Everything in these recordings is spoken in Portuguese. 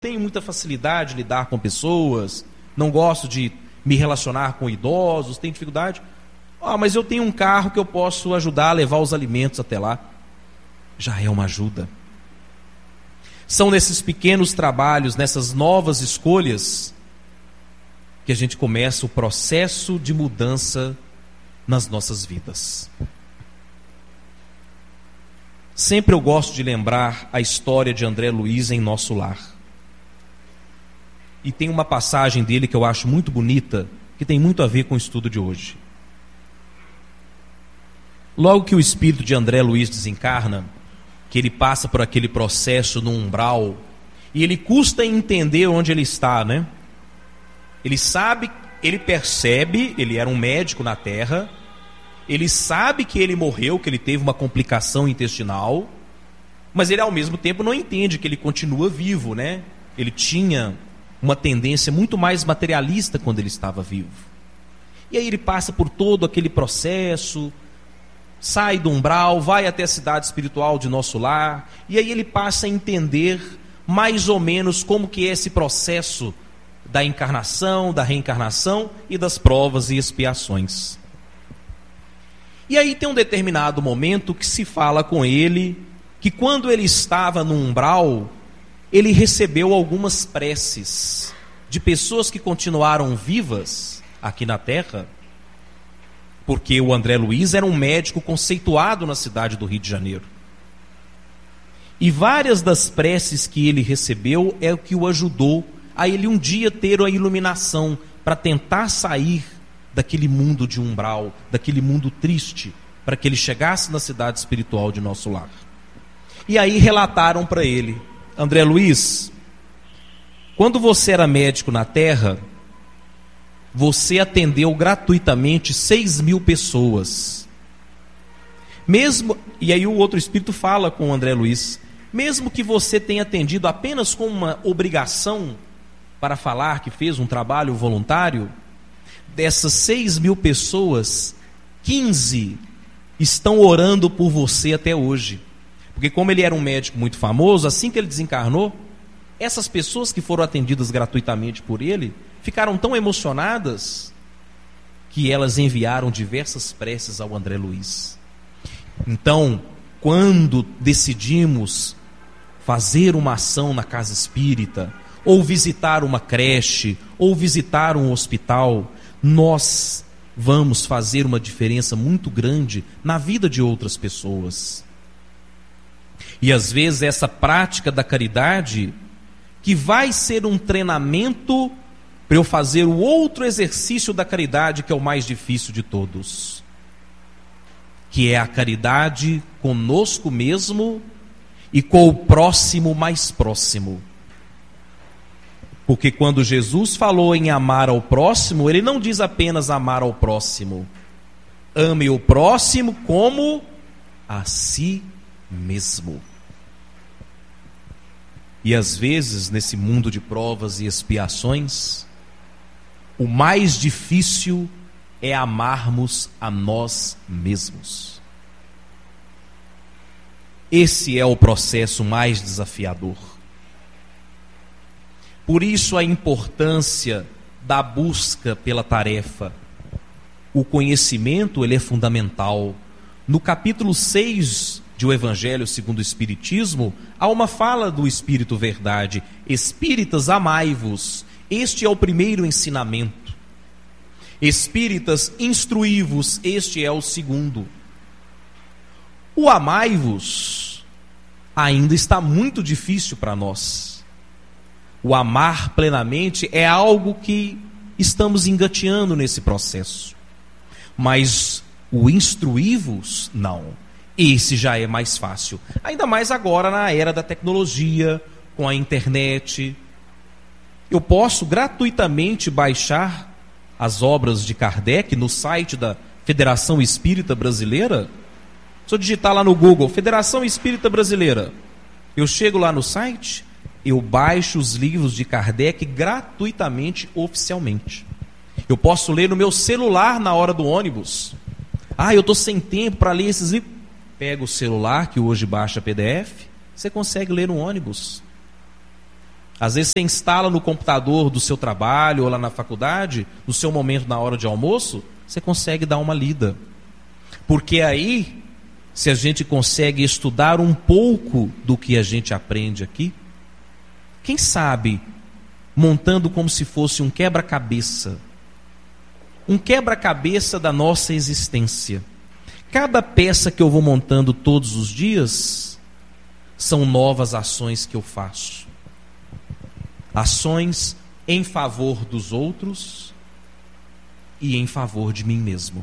tenho muita facilidade de lidar com pessoas, não gosto de me relacionar com idosos, tenho dificuldade. Mas eu tenho um carro que eu posso ajudar a levar os alimentos até lá. Já é uma ajuda. São nesses pequenos trabalhos, nessas novas escolhas, que a gente começa o processo de mudança nas nossas vidas. Sempre eu gosto de lembrar a história de André Luiz em Nosso Lar. E tem uma passagem dele que eu acho muito bonita, que tem muito a ver com o estudo de hoje. Logo que o espírito de André Luiz desencarna, que ele passa por aquele processo no umbral, e ele custa entender onde ele está, né? Ele sabe, ele percebe, ele era um médico na Terra, ele sabe que ele morreu, que ele teve uma complicação intestinal, mas ele ao mesmo tempo não entende que ele continua vivo, né? Ele tinha uma tendência muito mais materialista quando ele estava vivo. E aí ele passa por todo aquele processo, sai do umbral, vai até a cidade espiritual de Nosso Lar, e aí ele passa a entender mais ou menos como que é esse processo da encarnação, da reencarnação e das provas e expiações. E aí tem um determinado momento que se fala com ele, que quando ele estava no umbral, ele recebeu algumas preces de pessoas que continuaram vivas aqui na Terra, porque o André Luiz era um médico conceituado na cidade do Rio de Janeiro. E várias das preces que ele recebeu é o que o ajudou a ele um dia ter a iluminação para tentar sair daquele mundo de umbral, daquele mundo triste, para que ele chegasse na cidade espiritual de Nosso Lar. E aí relataram para ele: André Luiz, quando você era médico na Terra, você atendeu gratuitamente 6.000 pessoas. E aí o outro espírito fala com o André Luiz: mesmo que você tenha atendido apenas com uma obrigação para falar que fez um trabalho voluntário, dessas 6.000 pessoas, 15 estão orando por você até hoje. Porque como ele era um médico muito famoso, assim que ele desencarnou, essas pessoas que foram atendidas gratuitamente por ele, ficaram tão emocionadas que elas enviaram diversas preces ao André Luiz. Então, quando decidimos fazer uma ação na casa espírita, ou visitar uma creche, ou visitar um hospital, nós vamos fazer uma diferença muito grande na vida de outras pessoas. E às vezes essa prática da caridade, que vai ser um treinamento para eu fazer o outro exercício da caridade, que é o mais difícil de todos, que é a caridade conosco mesmo e com o próximo mais próximo. Porque quando Jesus falou em amar ao próximo, ele não diz apenas amar ao próximo. Ame o próximo como a si mesmo. E às vezes, nesse mundo de provas e expiações, o mais difícil é amarmos a nós mesmos. Esse é o processo mais desafiador. Por isso a importância da busca pela tarefa. O conhecimento, ele é fundamental. No capítulo 6 de O Evangelho segundo o Espiritismo, há uma fala do Espírito Verdade: Espíritas, amai-vos. Este é o primeiro ensinamento. Espíritas, instruí-vos. Este é o segundo. O amai-vos ainda está muito difícil para nós. O amar plenamente é algo que estamos engateando nesse processo. Mas o instruí-vos, não. Esse já é mais fácil. Ainda mais agora na era da tecnologia, com a internet. Eu posso gratuitamente baixar as obras de Kardec no site da Federação Espírita Brasileira. Se eu digitar lá no Google, Federação Espírita Brasileira, eu chego lá no site, eu baixo os livros de Kardec gratuitamente, oficialmente. Eu posso ler no meu celular na hora do ônibus. Eu estou sem tempo para ler esses livros. Pega o celular, que hoje baixa PDF, você consegue ler no ônibus. Às vezes você instala no computador do seu trabalho ou lá na faculdade, no seu momento na hora de almoço, você consegue dar uma lida. Porque aí, se a gente consegue estudar um pouco do que a gente aprende aqui, quem sabe, montando como se fosse um quebra-cabeça da nossa existência. Cada peça que eu vou montando todos os dias são novas ações que eu faço. Ações em favor dos outros e em favor de mim mesmo.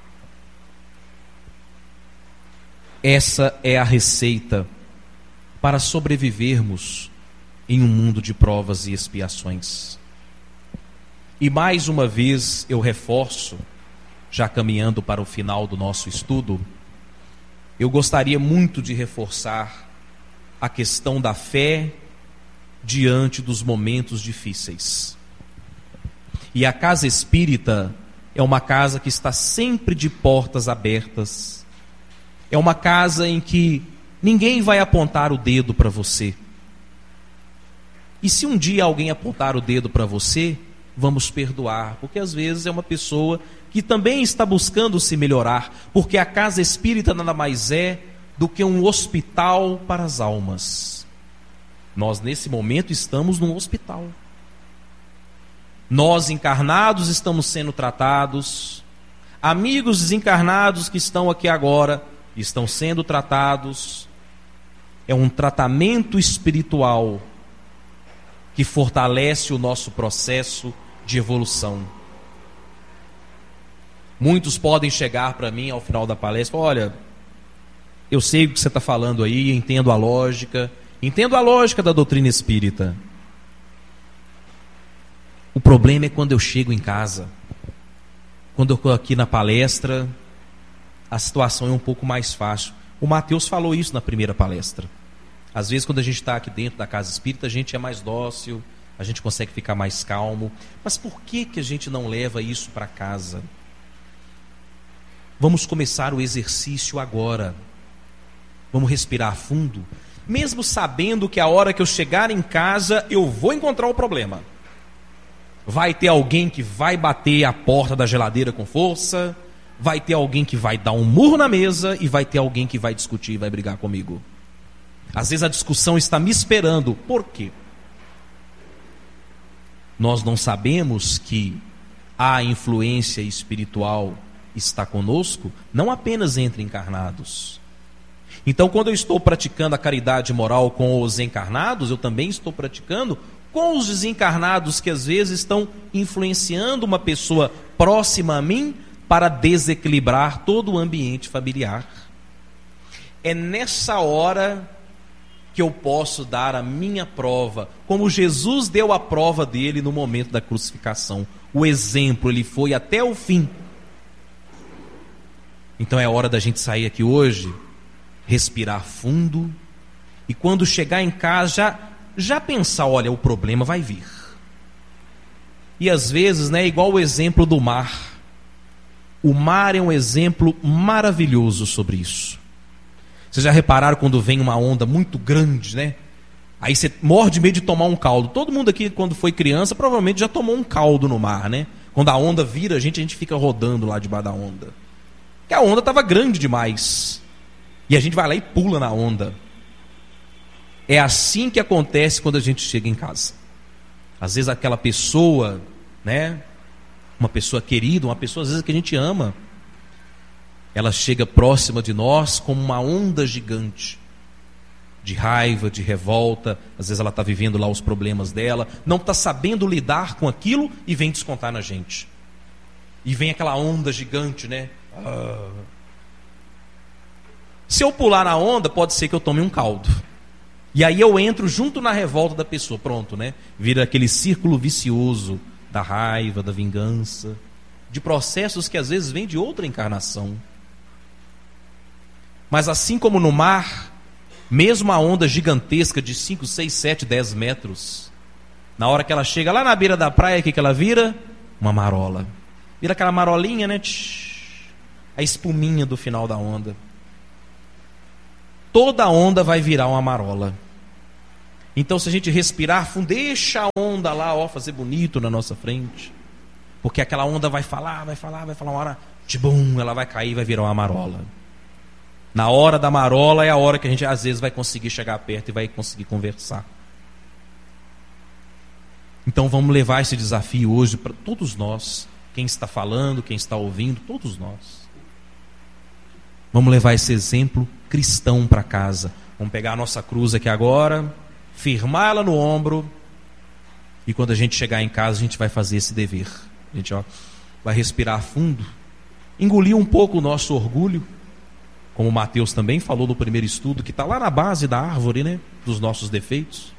Essa é a receita para sobrevivermos em um mundo de provas e expiações. E mais uma vez eu reforço, já caminhando para o final do nosso estudo, eu gostaria muito de reforçar a questão da fé diante dos momentos difíceis. E a casa espírita é uma casa que está sempre de portas abertas. É uma casa em que ninguém vai apontar o dedo para você. E se um dia alguém apontar o dedo para você, vamos perdoar, porque às vezes é uma pessoa que também está buscando se melhorar, porque a casa espírita nada mais é do que um hospital para as almas. Nós nesse momento estamos num hospital. Nós encarnados estamos sendo tratados, amigos desencarnados que estão aqui agora estão sendo tratados. É um tratamento espiritual que fortalece o nosso processo de evolução. Muitos podem chegar para mim ao final da palestra: olha, eu sei o que você está falando aí, entendo a lógica da doutrina espírita. O problema é quando eu chego em casa. Quando eu estou aqui na palestra, a situação é um pouco mais fácil. O Mateus falou isso na primeira palestra. Às vezes, quando a gente está aqui dentro da casa espírita, a gente é mais dócil, a gente consegue ficar mais calmo. Mas por que a gente não leva isso para casa? Vamos começar o exercício agora. Vamos respirar fundo, mesmo sabendo que a hora que eu chegar em casa, eu vou encontrar o problema. Vai ter alguém que vai bater a porta da geladeira com força, vai ter alguém que vai dar um murro na mesa e vai ter alguém que vai discutir e vai brigar comigo. Às vezes a discussão está me esperando. Por quê? Nós não sabemos que a influência espiritual está conosco, não apenas entre encarnados. Então, quando eu estou praticando a caridade moral com os encarnados, eu também estou praticando com os desencarnados que às vezes estão influenciando uma pessoa próxima a mim para desequilibrar todo o ambiente familiar. É nessa hora que eu posso dar a minha prova, como Jesus deu a prova dele no momento da crucificação. O exemplo, ele foi até o fim. Então é hora da gente sair aqui hoje, respirar fundo, e quando chegar em casa já pensar: olha, o problema vai vir. E às vezes, né, igual o exemplo do mar. O mar é um exemplo maravilhoso sobre isso. Vocês já repararam quando vem uma onda muito grande, né? Aí você morre de medo de tomar um caldo. Todo mundo aqui, quando foi criança, provavelmente já tomou um caldo no mar, né? Quando a onda vira, a gente fica rodando lá debaixo da onda. Porque a onda estava grande demais. E a gente vai lá e pula na onda. É assim que acontece quando a gente chega em casa. Às vezes aquela pessoa, né? Uma pessoa querida, uma pessoa às vezes que a gente ama, ela chega próxima de nós como uma onda gigante de raiva, de revolta. Às vezes ela está vivendo lá os problemas dela, não está sabendo lidar com aquilo e vem descontar na gente. E vem aquela onda gigante, né? Se eu pular na onda, pode ser que eu tome um caldo. E aí eu entro junto na revolta da pessoa. Pronto, né? Vira aquele círculo vicioso da raiva, da vingança, de processos que às vezes vêm de outra encarnação. Mas assim como no mar, mesmo a onda gigantesca de 5, 6, 7, 10 metros, na hora que ela chega lá na beira da praia, o que ela vira? Uma marola. Vira aquela marolinha, né? A espuminha do final da onda. Toda onda vai virar uma marola. Então, se a gente respirar fundo, deixa a onda lá, ó, fazer bonito na nossa frente. Porque aquela onda vai falar, uma hora, tibum, ela vai cair, vai virar uma marola. Na hora da marola é a hora que a gente às vezes vai conseguir chegar perto e vai conseguir conversar. Então vamos levar esse desafio hoje para todos nós, quem está falando, quem está ouvindo, todos nós. Vamos levar esse exemplo cristão para casa. Vamos pegar a nossa cruz aqui agora, firmar ela no ombro, e quando a gente chegar em casa a gente vai fazer esse dever. A gente vai respirar fundo, engolir um pouco o nosso orgulho, como o Mateus também falou no primeiro estudo, que está lá na base da árvore, né, dos nossos defeitos.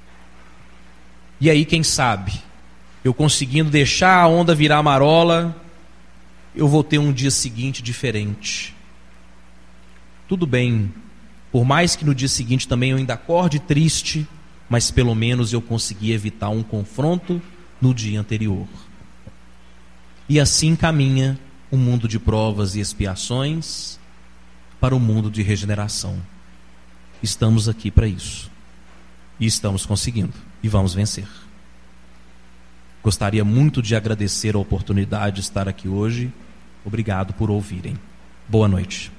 E aí, quem sabe, eu conseguindo deixar a onda virar marola, eu vou ter um dia seguinte diferente. Tudo bem, por mais que no dia seguinte também eu ainda acorde triste, mas pelo menos eu consegui evitar um confronto no dia anterior. E assim caminha o mundo de provas e expiações para o mundo de regeneração. Estamos aqui para isso. E estamos conseguindo. E vamos vencer. Gostaria muito de agradecer a oportunidade de estar aqui hoje. Obrigado por ouvirem. Boa noite.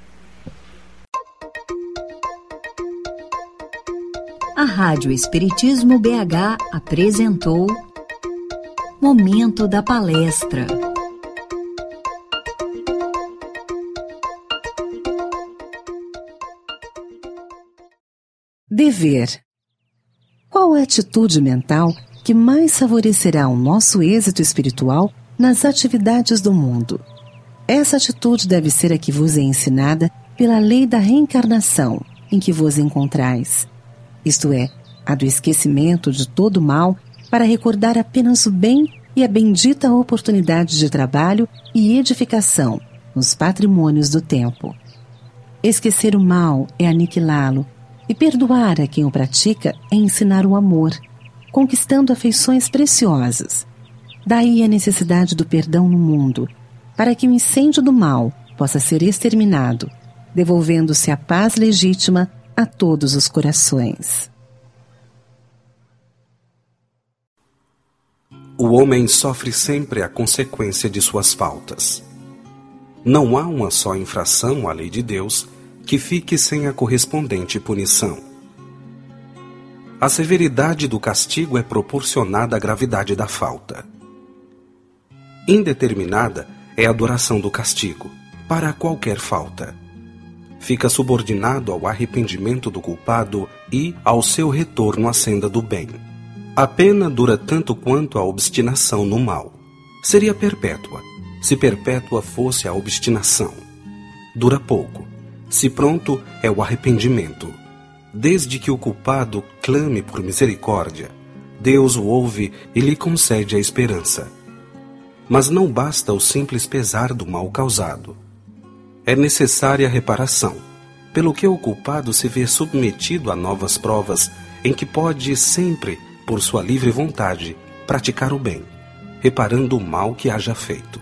A Rádio Espiritismo BH apresentou Momento da Palestra. Dever. Qual a atitude mental que mais favorecerá o nosso êxito espiritual nas atividades do mundo? Essa atitude deve ser a que vos é ensinada pela lei da reencarnação em que vos encontrais. Isto é, a do esquecimento de todo o mal para recordar apenas o bem e a bendita oportunidade de trabalho e edificação nos patrimônios do tempo. Esquecer o mal é aniquilá-lo, e perdoar a quem o pratica é ensinar o amor, conquistando afeições preciosas. Daí a necessidade do perdão no mundo, para que o incêndio do mal possa ser exterminado, devolvendo-se a paz legítima a todos os corações. O homem sofre sempre a consequência de suas faltas. Não há uma só infração à lei de Deus que fique sem a correspondente punição. A severidade do castigo é proporcionada à gravidade da falta. Indeterminada é a duração do castigo, para qualquer falta. Fica subordinado ao arrependimento do culpado e ao seu retorno à senda do bem. A pena dura tanto quanto a obstinação no mal. Seria perpétua, se perpétua fosse a obstinação. Dura pouco, se pronto é o arrependimento. Desde que o culpado clame por misericórdia, Deus o ouve e lhe concede a esperança. Mas não basta o simples pesar do mal causado. É necessária a reparação, pelo que o culpado se vê submetido a novas provas em que pode sempre, por sua livre vontade, praticar o bem, reparando o mal que haja feito.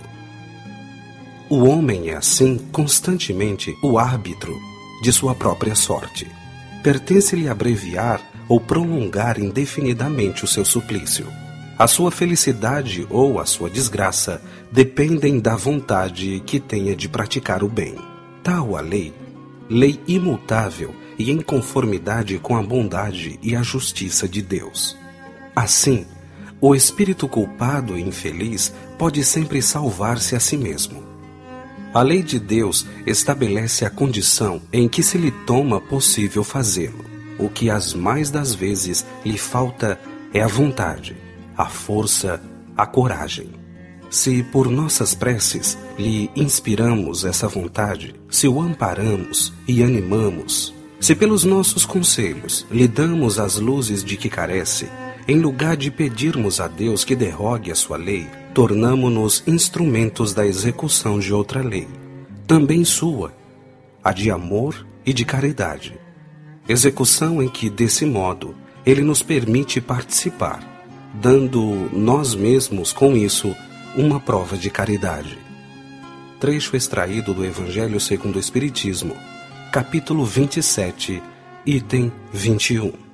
O homem é, assim, constantemente o árbitro de sua própria sorte. Pertence-lhe abreviar ou prolongar indefinidamente o seu suplício. A sua felicidade ou a sua desgraça dependem da vontade que tenha de praticar o bem. Tal a lei imutável e em conformidade com a bondade e a justiça de Deus. Assim, o espírito culpado e infeliz pode sempre salvar-se a si mesmo. A lei de Deus estabelece a condição em que se lhe toma possível fazê-lo. O que as mais das vezes lhe falta é a vontade, a força, a coragem. Se por nossas preces lhe inspiramos essa vontade, se o amparamos e animamos, se pelos nossos conselhos lhe damos as luzes de que carece, em lugar de pedirmos a Deus que derrogue a sua lei, tornamo-nos instrumentos da execução de outra lei, também sua, a de amor e de caridade. Execução em que, desse modo, Ele nos permite participar, dando nós mesmos, com isso, uma prova de caridade. Trecho extraído do Evangelho segundo o Espiritismo, capítulo 27, item 21.